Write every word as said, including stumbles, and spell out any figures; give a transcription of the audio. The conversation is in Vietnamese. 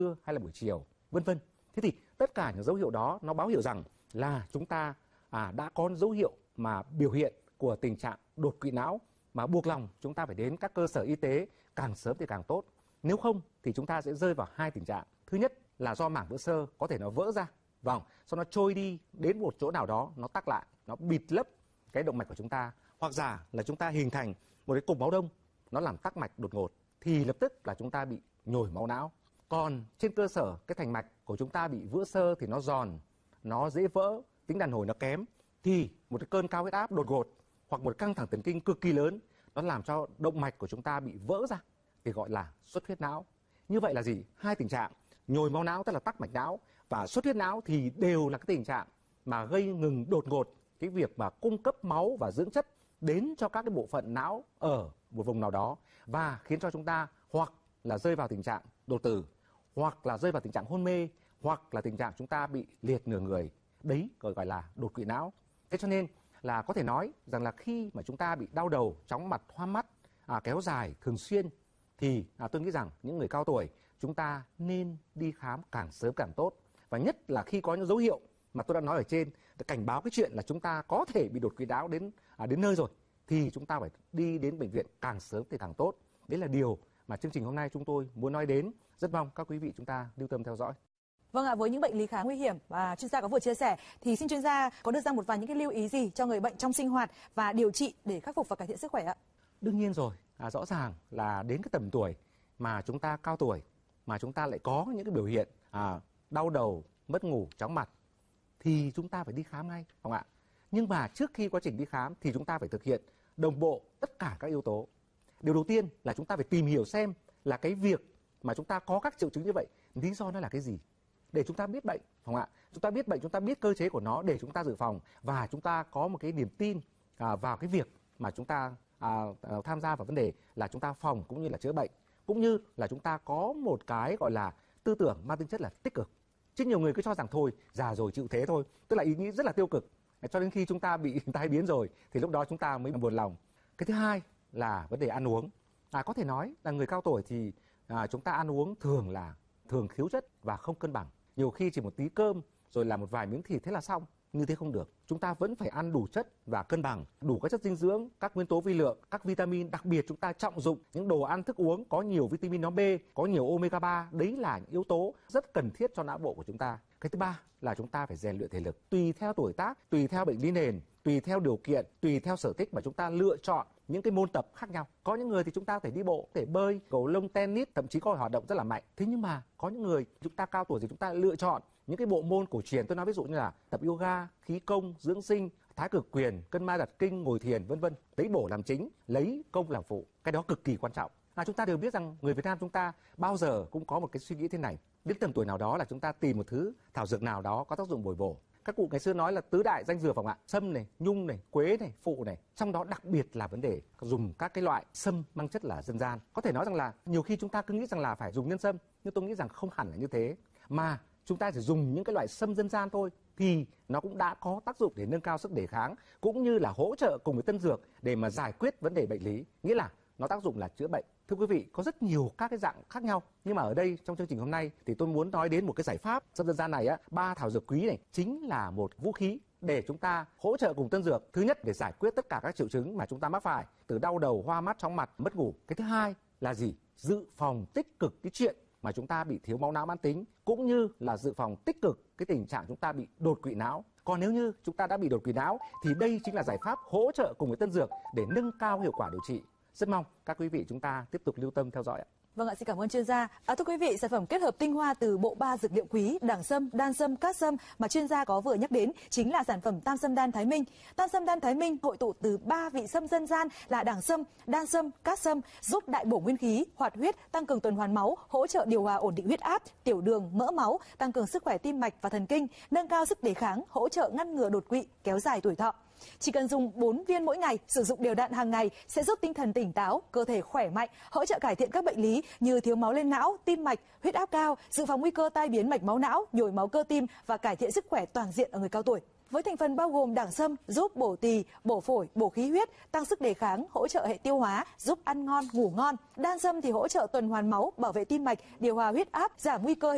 hay là buổi chiều, vân vân. Thế thì tất cả những dấu hiệu đó nó báo hiệu rằng là chúng ta à, đã có dấu hiệu mà biểu hiện của tình trạng đột quỵ não, mà buộc lòng chúng ta phải đến các cơ sở y tế càng sớm thì càng tốt. Nếu không thì chúng ta sẽ rơi vào hai tình trạng. Thứ nhất là do mảng vữa xơ có thể nó vỡ ra, vâng, sau nó trôi đi đến một chỗ nào đó, nó tắc lại, nó bịt lấp cái động mạch của chúng ta. Hoặc giả là chúng ta hình thành một cái cục máu đông, nó làm tắc mạch đột ngột, thì lập tức là chúng ta bị nhồi máu não. Còn trên cơ sở cái thành mạch của chúng ta bị vữa xơ thì nó giòn, nó dễ vỡ, tính đàn hồi nó kém, thì một cái cơn cao huyết áp đột ngột hoặc một căng thẳng thần kinh cực kỳ lớn, nó làm cho động mạch của chúng ta bị vỡ ra, thì gọi là xuất huyết não. Như vậy là gì? Hai tình trạng, nhồi máu não tức là tắc mạch não và xuất huyết não thì đều là cái tình trạng mà gây ngừng đột ngột cái việc mà cung cấp máu và dưỡng chất đến cho các cái bộ phận não ở một vùng nào đó, và khiến cho chúng ta hoặc là rơi vào tình trạng đột tử, hoặc là rơi vào tình trạng hôn mê, hoặc là tình trạng chúng ta bị liệt nửa người. Đấy gọi là đột quỵ não. Thế cho nên là có thể nói rằng là khi mà chúng ta bị đau đầu, chóng mặt, hoa mắt à, kéo dài thường xuyên, thì à, tôi nghĩ rằng những người cao tuổi chúng ta nên đi khám càng sớm càng tốt. Và nhất là khi có những dấu hiệu mà tôi đã nói ở trên, cảnh báo cái chuyện là chúng ta có thể bị đột quỵ não đến à, đến nơi rồi, thì chúng ta phải đi đến bệnh viện càng sớm thì càng tốt. Đấy là điều mà chương trình hôm nay chúng tôi muốn nói đến. Rất mong các quý vị chúng ta lưu tâm theo dõi. Vâng ạ, với những bệnh lý khá nguy hiểm và chuyên gia có vừa chia sẻ, thì xin chuyên gia có đưa ra một vài những cái lưu ý gì cho người bệnh trong sinh hoạt và điều trị để khắc phục và cải thiện sức khỏe ạ? Đương nhiên rồi, à, rõ ràng là đến cái tầm tuổi mà chúng ta cao tuổi, mà chúng ta lại có những cái biểu hiện à, đau đầu, mất ngủ, chóng mặt, thì chúng ta phải đi khám ngay, không ạ? Nhưng mà trước khi quá trình đi khám thì chúng ta phải thực hiện đồng bộ tất cả các yếu tố. Điều đầu tiên là chúng ta phải tìm hiểu xem là cái việc mà chúng ta có các triệu chứng như vậy, lý do nó là cái gì, để chúng ta biết bệnh, không ạ? Chúng ta biết bệnh, chúng ta biết cơ chế của nó để chúng ta dự phòng, và chúng ta có một cái niềm tin à, vào cái việc mà chúng ta à, tham gia vào vấn đề là chúng ta phòng cũng như là chữa bệnh, cũng như là chúng ta có một cái gọi là tư tưởng mang tính chất là tích cực. Chứ nhiều người cứ cho rằng thôi già rồi chịu thế thôi, tức là ý nghĩ rất là tiêu cực, cho đến khi chúng ta bị tai biến rồi thì lúc đó chúng ta mới buồn lòng. Cái thứ hai là vấn đề ăn uống. À, có thể nói là người cao tuổi thì à, chúng ta ăn uống thường là thường thiếu chất và không cân bằng. Nhiều khi chỉ một tí cơm rồi là một vài miếng thịt thế là xong. Như thế không được. Chúng ta vẫn phải ăn đủ chất và cân bằng, đủ các chất dinh dưỡng, các nguyên tố vi lượng, các vitamin. Đặc biệt chúng ta trọng dụng những đồ ăn thức uống có nhiều vitamin nhóm B, có nhiều omega ba. Đấy là những yếu tố rất cần thiết cho não bộ của chúng ta. Cái thứ ba là chúng ta phải rèn luyện thể lực. Tùy theo tuổi tác, tùy theo bệnh lý nền, tùy theo điều kiện, tùy theo sở thích mà chúng ta lựa chọn những cái môn tập khác nhau. Có những người thì chúng ta phải đi bộ, thể bơi, cầu lông, tennis, thậm chí có hoạt động rất là mạnh. Thế nhưng mà có những người chúng ta cao tuổi thì chúng ta lựa chọn những cái bộ môn cổ truyền. Tôi nói ví dụ như là tập yoga, khí công, dưỡng sinh, thái cực quyền, cân ma đặt kinh, ngồi thiền, vân vân. Lấy bổ làm chính, lấy công làm phụ. Cái đó cực kỳ quan trọng. À, chúng ta đều biết rằng người Việt Nam chúng ta bao giờ cũng có một cái suy nghĩ thế này. Đến tầm tuổi nào đó là chúng ta tìm một thứ thảo dược nào đó có tác dụng bồi bổ. Các cụ ngày xưa nói là tứ đại danh dược, phòng ạ, sâm này, nhung này, quế này, phụ này. Trong đó đặc biệt là vấn đề dùng các cái loại sâm mang chất là dân gian. Có thể nói rằng là nhiều khi chúng ta cứ nghĩ rằng là phải dùng nhân sâm, nhưng tôi nghĩ rằng không hẳn là như thế, mà chúng ta chỉ dùng những cái loại sâm dân gian thôi thì nó cũng đã có tác dụng để nâng cao sức đề kháng, cũng như là hỗ trợ cùng với tân dược để mà giải quyết vấn đề bệnh lý, nghĩa là nó tác dụng là chữa bệnh. Thưa quý vị, có rất nhiều các cái dạng khác nhau, nhưng mà ở đây trong chương trình hôm nay thì tôi muốn nói đến một cái giải pháp sâm dân gian này á, ba thảo dược quý này chính là một vũ khí để chúng ta hỗ trợ cùng tân dược. Thứ nhất, để giải quyết tất cả các triệu chứng mà chúng ta mắc phải, từ đau đầu, hoa mắt, chóng mặt, mất ngủ. Cái thứ hai là gì? Dự phòng tích cực cái chuyện mà chúng ta bị thiếu máu não mãn tính, cũng như là dự phòng tích cực cái tình trạng chúng ta bị đột quỵ não. Còn nếu như chúng ta đã bị đột quỵ não thì đây chính là giải pháp hỗ trợ cùng với tân dược để nâng cao hiệu quả điều trị. Rất mong các quý vị chúng ta tiếp tục lưu tâm theo dõi ạ. Vâng ạ, xin cảm ơn chuyên gia. À, thưa quý vị, sản phẩm kết hợp tinh hoa từ bộ ba dược liệu quý đẳng sâm, đan sâm, cát sâm mà chuyên gia có vừa nhắc đến chính là sản phẩm Tam Sâm Đan Thái Minh. Tam Sâm Đan Thái Minh hội tụ từ ba vị sâm dân gian là đẳng sâm, đan sâm, cát sâm, giúp đại bổ nguyên khí, hoạt huyết, tăng cường tuần hoàn máu, hỗ trợ điều hòa ổn định huyết áp, tiểu đường, mỡ máu, tăng cường sức khỏe tim mạch và thần kinh, nâng cao sức đề kháng, hỗ trợ ngăn ngừa đột quỵ, kéo dài tuổi thọ. Chỉ cần dùng bốn viên mỗi ngày, sử dụng đều đặn hàng ngày sẽ giúp tinh thần tỉnh táo, cơ thể khỏe mạnh, hỗ trợ cải thiện các bệnh lý như thiếu máu lên não, tim mạch, huyết áp cao, dự phòng nguy cơ tai biến mạch máu não, nhồi máu cơ tim và cải thiện sức khỏe toàn diện ở người cao tuổi. Với thành phần bao gồm đẳng sâm giúp bổ tỳ, bổ phổi, bổ khí huyết, tăng sức đề kháng, hỗ trợ hệ tiêu hóa, giúp ăn ngon, ngủ ngon. Đan sâm thì hỗ trợ tuần hoàn máu, bảo vệ tim mạch, điều hòa huyết áp, giảm nguy cơ